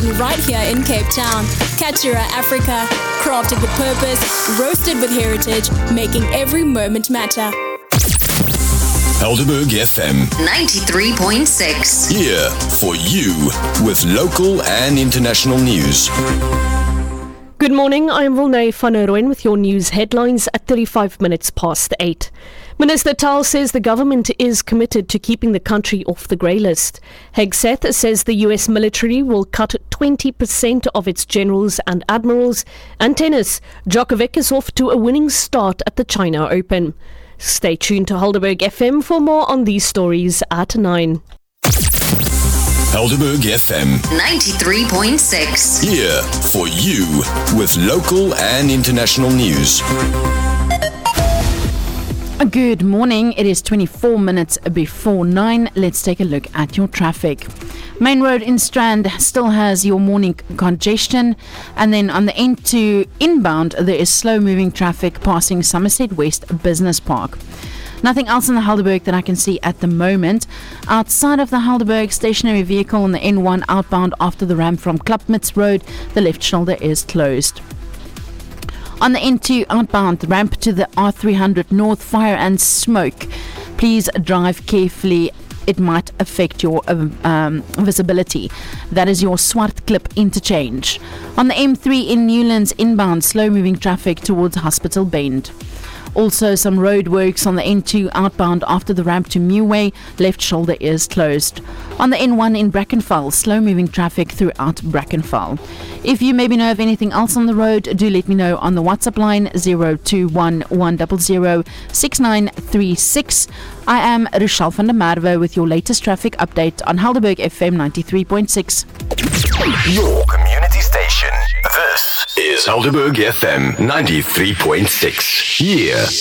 right here in Cape Town. Katura Africa, crafted with purpose, roasted with heritage, making every moment matter. Helderberg FM 93.6. here for you with local and international news. Good morning, I am Wilnay van Rooyen with your news headlines at 35 minutes past 8. Minister Tal says the government is committed to keeping the country off the grey list. Hegseth says the US military will cut 20% of its generals and admirals. And tennis, Djokovic is off to a winning start at the China Open. Stay tuned to Helderberg FM for more on these stories at 9. Helderberg FM 93.6. here for you with local and international news. Good morning. It is 24 minutes before 9. Let's take a look at your traffic. Main Road in Strand still has your morning congestion, and then on the N2 inbound there is slow moving traffic passing Somerset West Business Park. Nothing else in the Helderberg that I can see at the moment. Outside of the Helderberg, stationary vehicle on the N1 outbound after the ramp from Klapmuts Road, the left shoulder is closed. On the N2 outbound, ramp to the R300 North, fire and smoke. Please drive carefully. It might affect your visibility. That is your Swartklip interchange. On the M3 in Newlands inbound, slow moving traffic towards Hospital Bend. Also some road works on the N2 outbound after the ramp to Meway, left shoulder is closed. On the N1 in Brackenfell, slow moving traffic throughout Brackenfell. If you maybe know of anything else on the road, do let me know on the WhatsApp line 0211006936. I am Rochelle van der Merwe with your latest traffic update on Helderberg FM 93.6. Your community station. This is Helderberg FM 93.6 here